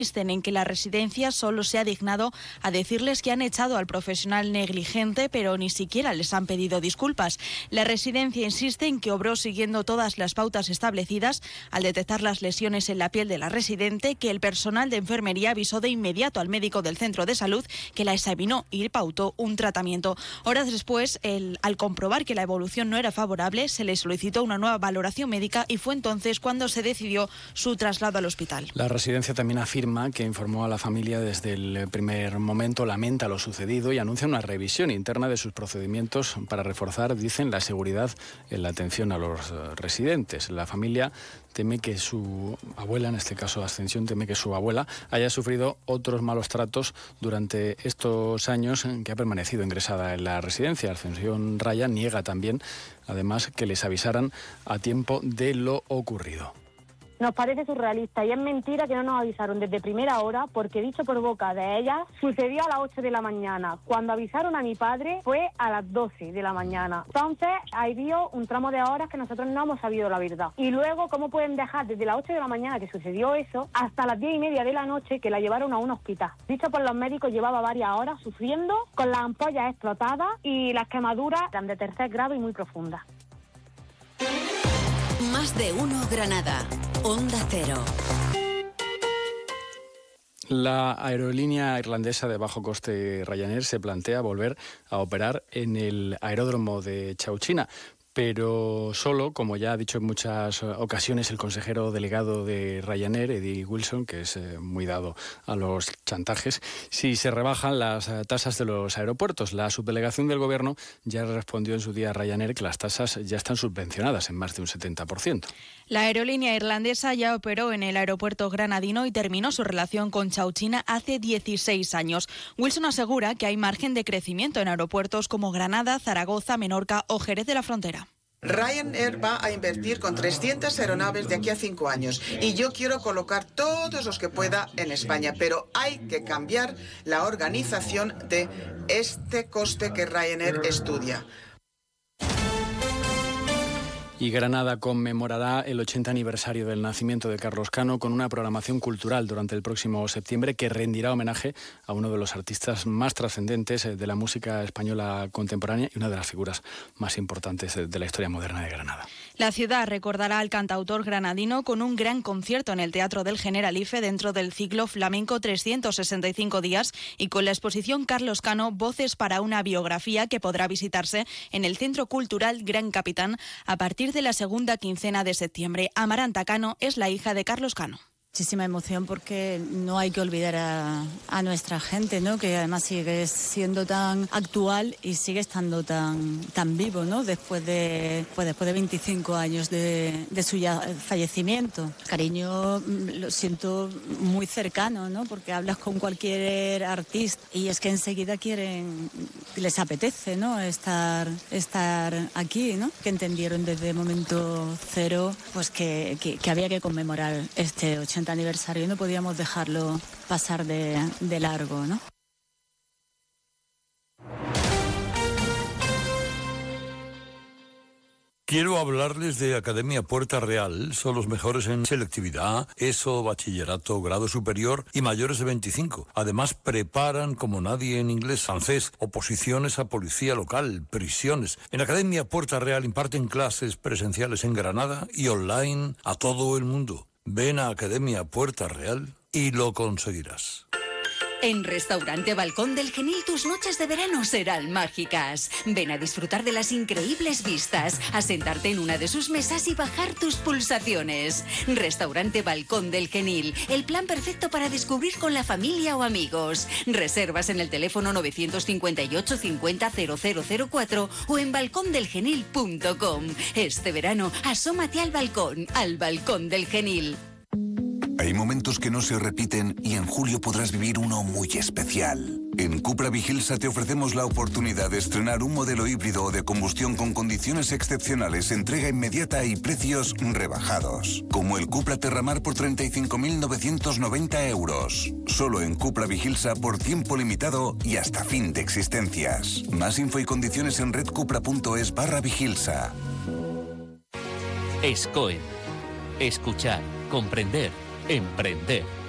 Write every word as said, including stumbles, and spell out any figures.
insisten en que la residencia solo se ha dignado a decirles que han echado al profesional negligente, pero ni siquiera les han pedido disculpas. La residencia insiste en que obró siguiendo todas las pautas establecidas al detectar las lesiones en la piel de la residente, que el personal de enfermería avisó de inmediato al médico del centro de salud, que la examinó y pautó un tratamiento. Horas después, el, al comprobar que la evolución no era favorable, se le solicitó una nueva valoración médica y fue entonces cuando se decidió su traslado al hospital. La residencia también afirma que informó a la familia desde el primer momento, lamenta lo sucedido y anuncia una revisión interna de sus procedimientos para reforzar, dicen, la seguridad en la atención a los residentes. La familia teme que su abuela, en este caso Ascensión, teme que su abuela haya sufrido otros malos tratos durante estos años en que ha permanecido ingresada en la residencia. Ascensión Raya niega también, además, que les avisaran a tiempo de lo ocurrido. Nos parece surrealista y es mentira que no nos avisaron desde primera hora, porque dicho por boca de ellas, sucedió a las ocho de la mañana. Cuando avisaron a mi padre fue a las doce de la mañana. Entonces, ahí dio un tramo de horas que nosotros no hemos sabido la verdad. Y luego, ¿cómo pueden dejar desde las ocho de la mañana que sucedió eso hasta las diez y media de la noche que la llevaron a un hospital? Dicho por los médicos, llevaba varias horas sufriendo con las ampollas explotadas y las quemaduras eran de tercer grado y muy profundas. Más de uno Granada. Onda Cero. La aerolínea irlandesa de bajo coste Ryanair se plantea volver a operar en el aeródromo de Chauchina, pero solo, como ya ha dicho en muchas ocasiones el consejero delegado de Ryanair, Eddie Wilson, que es eh, muy dado a los chantajes, si se rebajan las eh, tasas de los aeropuertos. La subdelegación del Gobierno ya respondió en su día a Ryanair que las tasas ya están subvencionadas en más de un setenta por ciento. La aerolínea irlandesa ya operó en el aeropuerto granadino y terminó su relación con Chauchina hace dieciséis años. Wilson asegura que hay margen de crecimiento en aeropuertos como Granada, Zaragoza, Menorca o Jerez de la Frontera. Ryanair va a invertir con trescientas aeronaves de aquí a cinco años y yo quiero colocar todos los que pueda en España, pero hay que cambiar la organización de este coste que Ryanair estudia. Y Granada conmemorará el ochenta aniversario del nacimiento de Carlos Cano con una programación cultural durante el próximo septiembre que rendirá homenaje a uno de los artistas más trascendentes de la música española contemporánea y una de las figuras más importantes de la historia moderna de Granada. La ciudad recordará al cantautor granadino con un gran concierto en el Teatro del Generalife dentro del ciclo Flamenco trescientos sesenta y cinco días y con la exposición Carlos Cano, Voces para una biografía, que podrá visitarse en el Centro Cultural Gran Capitán a partir de la segunda quincena de septiembre. Amaranta Cano es la hija de Carlos Cano. Muchísima emoción porque no hay que olvidar a, a nuestra gente, ¿no? Que además sigue siendo tan actual y sigue estando tan, tan vivo, ¿no? Después de, pues después de veinticinco años de, de su ya fallecimiento. Cariño lo siento muy cercano, ¿no? Porque hablas con cualquier artista y es que enseguida quieren, les apetece, ¿no? Estar, estar aquí, ¿no? Que entendieron desde el momento cero pues que, que, que había que conmemorar este ochenta aniversario y no podíamos dejarlo pasar de, de largo, ¿no? Quiero hablarles de Academia Puerta Real. Son los mejores en selectividad, ESO, bachillerato, grado superior y mayores de veinticinco. Además, preparan como nadie en inglés, francés, oposiciones a policía local, prisiones. En Academia Puerta Real imparten clases presenciales en Granada y online a todo el mundo. Ven a Academia Puerta Real y lo conseguirás. En Restaurante Balcón del Genil tus noches de verano serán mágicas. Ven a disfrutar de las increíbles vistas, a sentarte en una de sus mesas y bajar tus pulsaciones. Restaurante Balcón del Genil, el plan perfecto para descubrir con la familia o amigos. Reservas en el teléfono nueve cinco ocho cincuenta cero cero cero cuatro o en balcón del genil punto com. Este verano, asómate al balcón, al Balcón del Genil. Hay momentos que no se repiten y en julio podrás vivir uno muy especial. En Cupra Vigilsa te ofrecemos la oportunidad de estrenar un modelo híbrido o de combustión con condiciones excepcionales, entrega inmediata y precios rebajados. Como el Cupra Terramar por treinta y cinco mil novecientos noventa euros. Solo en Cupra Vigilsa por tiempo limitado y hasta fin de existencias. Más info y condiciones en redcupra.es barra Vigilsa. SCOEN. Escuchar, comprender, emprender.